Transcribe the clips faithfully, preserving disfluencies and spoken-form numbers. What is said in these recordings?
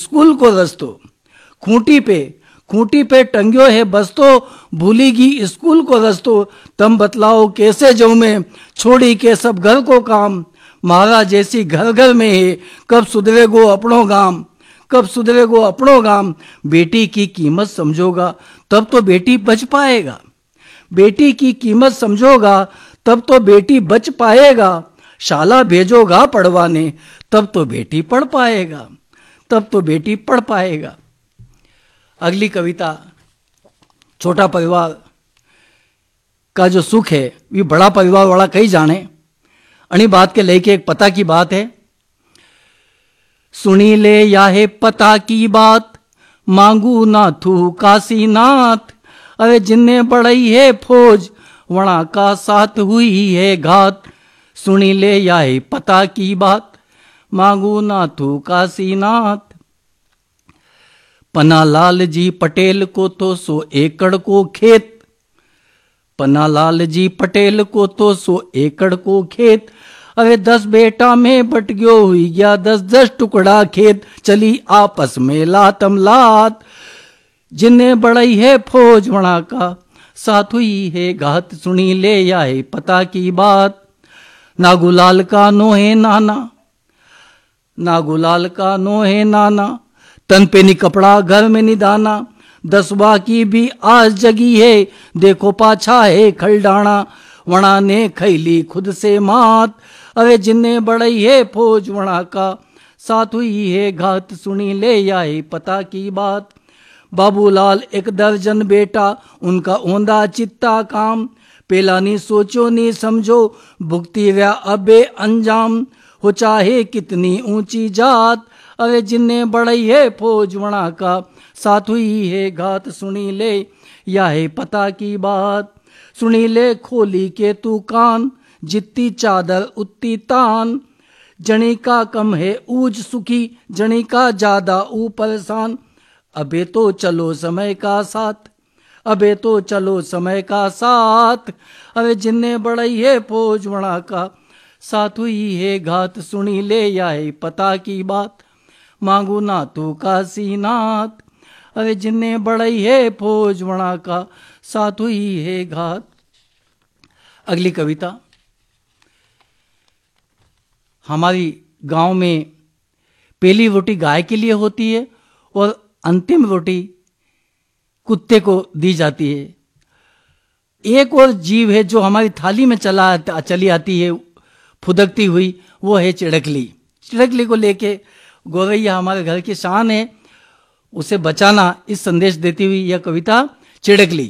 School को रस्तो, खूंटी पे खूंटी पे टंग्यो है बस्तो, भूलीगी स्कूल को रस्तो। तम बतलाओ कैसे जाऊं मैं, छोड़ी के सब घर को काम, महाराज जैसी घर घर में है, कब सुधरेगो अपनों गाम, कब सुधरेगो अपनों गाम। बेटी की कीमत समझोगा तब तो बेटी बच पाएगा, बेटी की कीमत समझोगा तब तो बेटी बच पाएगा। शाला भेजोगा पढ़वाने तब तो बेटी पढ़ पाएगा, तब तो बेटी पढ़ पाएगा। अगली कविता छोटा परिवार का जो सुख है ये बड़ा परिवार वाला कहीं जाने। अणी बात के लेके एक पता की बात है। सुनी ले या है पता की बात, मांगू नाथू काशीनाथ। अरे जिन्ने बढ़ई है फौज, वणा का साथ हुई है घात। सुनी ले या है पता की बात, मांगू नाथू काशीनाथ। पन्नालाल जी पटेल को तो सौ एकड़ को खेत, पन्नालाल जी पटेल को तो सौ एकड़ को खेत। अरे दस बेटा में बट गयो हुई गया दस दस टुकड़ा खेत। चली आपस में लातम लात, जिन्ने बढ़ई है फौज वणा का साथ हुई है घात। सुनी ले या है पता की बात, नागुलाल का नोहे नाना, नागुलाल का नोहे नाना। तन पे नी कपड़ा घर में नी दाना, दसवा की भी आज जगी है, देखो पाछा है खलडाना। वणा ने खैली खुद से मात, अरे जिन्ने बढ़ई है फौज वणा का साथ हुई है घात। सुनी ले या है पता की बात, बाबूलाल एक दर्जन बेटा, उनका ओंदा चित्ता काम। पेला नी सोचो नी समझो, भुगती रहा अबे अंजाम। हो चाहे कितनी ऊंची जात, अरे जिन्ने बढ़ई है फौज वणा का साथ हुई है घात। सुनी ले या है पता की बात, सुनी ले खोली के तू कान, जितनी चादर उतनी तान। जनी का कम है ऊज सुखी, जनी का ज्यादा ऊ परेशान। अबे तो चलो समय का साथ, अबे तो चलो समय का साथ। अरे जिन्ने बढ़ई है फौज वणा का साथ हुई है घात। सुनी ले या है पता की बात, मांगू नाथू काशीनाथ। अरे जिन्ने बढ़ई है फौज वणा का साथ हुई है घात। अगली कविता, हमारी गांव में पहली रोटी गाय के लिए होती है और अंतिम रोटी कुत्ते को दी जाती है। एक और जीव है जो हमारी थाली में चला चली आती है फुदकती हुई, वो है चिड़कली। चिड़कली को लेके गौरैया हमारे घर की शान है, उसे बचाना इस संदेश देती हुई यह कविता। चिड़कली।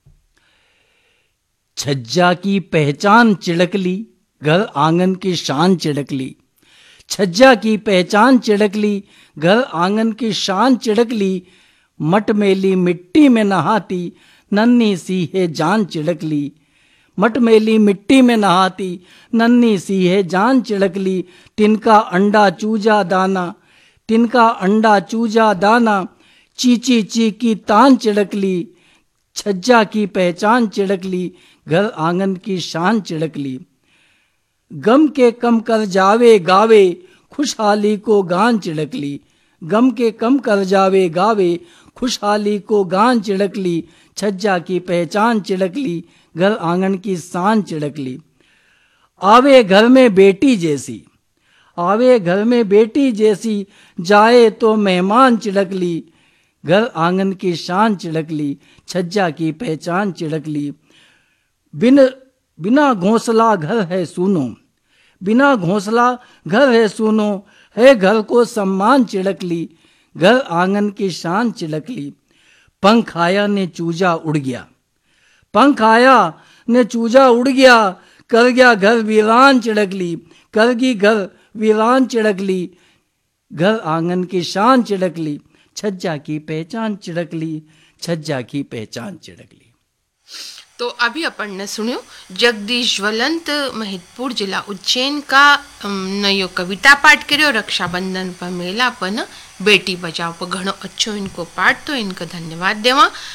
छज्जा की पहचान चिड़कली, घर आंगन की शान चिड़कली। छज्जा की पहचान चिड़कली, घर आंगन की शान चिड़कली। मटमेली मिट्टी में नहाती, नन्ही सी है जान चिड़कली। मटमेली मिट्टी में नहाती, नन्ही सी है जान चिड़कली। तिनका अंडा चूजा दाना, तिनका अंडा चूजा दाना। चीची ची की तान चिड़कली, छज्जा की पहचान चिड़कली। घर आंगन की शान चिड़कली। गम के कम कर जावे गावे, खुशहाली को गान चिड़कली। गम के कम कर जावे गावे, खुशहाली को गान चिड़कली। छज्जा की पहचान चिड़कली, घर आंगन की शान चिड़कली। आवे घर में बेटी जैसी, आवे घर में बेटी जैसी। जाए तो मेहमान चिड़कली, घर आंगन की शान चिड़कली। छज्जा की पहचान चिड़कली। बिन बिना घोंसला घर है सुनो, बिना घोंसला घर है सुनो। है घर को सम्मान चिड़कली, घर आंगन की शान चिड़कली। पंख आया ने चूजा उड़ गया, पंख आया ने चूजा उड़ गया। कर गया घर वीरान चिड़कली, कर गई घर वीरान चिड़कली। घर आंगन की शान चिड़कली, छज्जा की पहचान चिड़कली। छज्जा की पहचान चिड़कली। तो अभी अपन ने सुनियो जगदीश ज्वलंत महिदपुर जिला उज्जैन का नयो कविता पाठ करो रक्षाबंधन पर मेला पर बेटी बचाओ पर घणो अच्छो इनको पाठ तो इनको धन्यवाद देवा।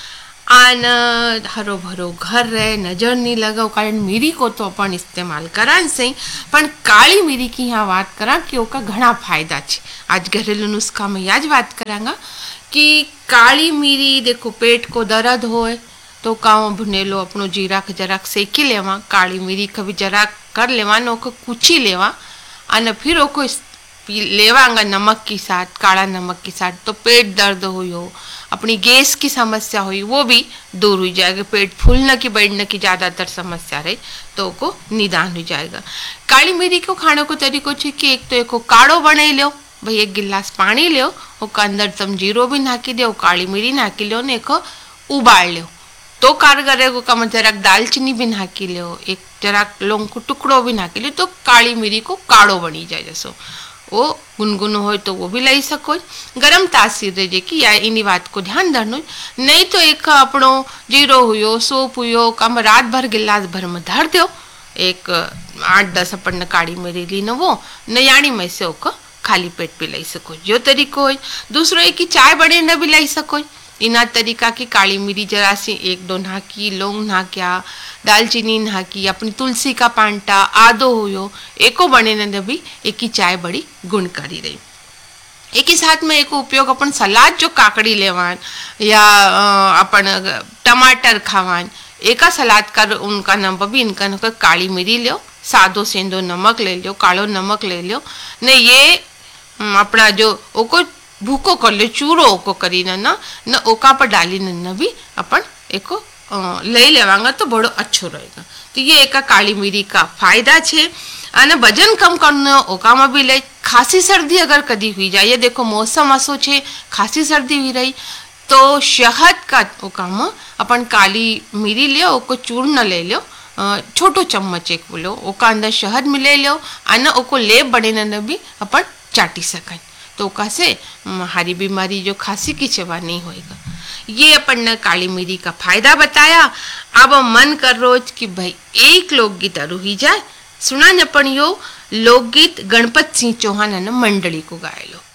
आन हरो भरो घर रहे, नजर नहीं लगा कारण मीरी को तो अपन इस्तेमाल करान सही, पण काली मीरी की यहाँ बात करा कि ओका घना फायदा छे। आज घरेलू नुस्खा में याज बात करांगा कि काली मीरी देखो पेट को दर्द होए तो काओ भुनेलो अपनो जीरा के जराक सेकी लेवा, काली मीरी का भी जराक कर लेवा, ओको कुची लेवा अने फिर ओको लेवांगा नमक के साथ, काला नमक के साथ, तो पेट दर्द हुई हो, अपनी गैस की समस्या हुई वो भी दूर हो जाएगा। पेट फूलने की बढ़ने की ज़्यादातर समस्या रही तो को निदान हो जाएगा। काली मिरी को खाने को तरीको है कि एक तो एको काढ़ो बनाई लो, भाई एक गिलास पानी लो, उसका अंदर तुम जीरो भी नाखी दो, काली मिरी नाखी लो ने एको उबाल लो तो कारगर है। का जराक दालचीनी भी नाखी लो, एक जराक लौंग को टुकड़ो भी नाखी लो तो काली मिरी को काढ़ो बनी जाए। जैसो वो गुनगुन हो तो वो भी लाई सको, गरम तासीर रहे कि या इनी बात को ध्यान धरनो, नहीं तो एक अपनो जीरो हुयो सोप हुयो कम रात भर गिलास भर में धर दो, एक आठ दस अपन काढ़ी मिरी ली न वो नयाणी में से ओका खाली पेट पे लाई सको, जो तरीको है। दूसरो एक की चाय बने न भी लाई सको, इना तरीका की काली मिरी जरा सी एक दो नाकी, लौंग नाक्या, दालचीनी नाकी, अपनी तुलसी का पांटा, आदो हुयो एको बने न भी एक ही चाय बड़ी गुणकारी रही। एक ही साथ में एक उपयोग अपन सलाद जो काकड़ी लेवान या अपन टमाटर खावान, एका सलाद का उनका नंबर भी इनका न काली मिरी लो, सादो सेंदो नमक ले लो, कालो नमक ले लो ने ये अपना जो ओको भूको कर लो, चूरो ओको करी न न ओका पर डाली न भी अपन एको ले लेवांगा तो बड़ो अच्छो रहेगा। तो ये एक काली मिरी का फायदा छे। अने वजन कम करना ओका में भी ले, खांसी सर्दी अगर कदी हुई जाए, ये देखो मौसम असो छे खांसी सर्दी हुई रही तो शहद का ओका में अपन काली मिरी ले ओको चूर्ण ले लो, छोटो चम्मच एक बोलो ओका अंदर शहद मिले लो अने ओको लेप बने न भी अपन चाटी सकें तो ओका से हारी बीमारी जो खांसी की सेवा नहीं होएगा। ये अपन ने काली मिरी का फायदा बताया। अब मन कर रोज कि भाई एक लोकगीत अरु ही जाए, सुना अपन यो लोकगीत गणपत सिंह चौहान मंडली को गायलो।